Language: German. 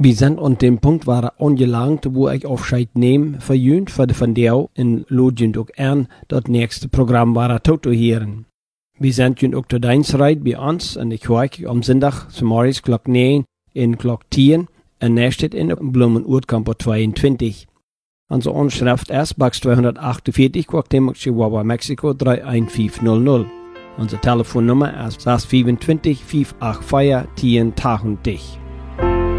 Wir sind an dem Punkt waren angelangt, wo ich Aufscheid nehme, verjühnt für die Vandeo in Lodien auch an, das nächste Programm war Toto hören. Wir sind nun auch zu Deinsreit bei uns in der Kirche am Sonntag zum Morgens Glock 9 in Glock 10 in Nächtet in Blumen-Urtkampo 22. Unsere Anschrift ist Box 248, Cuauhtémoc, Chihuahua, Mexiko 31500. Unsere Telefonnummer ist 625 584 1080.